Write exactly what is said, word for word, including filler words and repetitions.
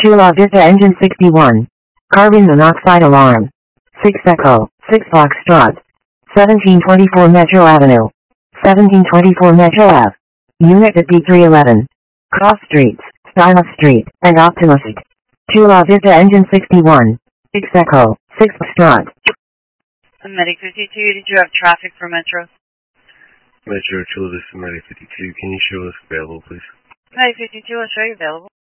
Chula Vista Engine sixty-one. Carbon monoxide alarm. six Echo, six Foxtrot. seventeen twenty-four Metro Avenue. seventeen twenty-four Metro Ave. Unit at D three eleven. Cross Streets, Stylus Street, and Optimus. Chula Vista Engine sixty-one. six Echo, six Foxtrot. Medic fifty-two, did you have traffic for Metro? Metro Chula Vista Medic fifty-two, can you show us available, please? Medic fifty-two, I'll show you available.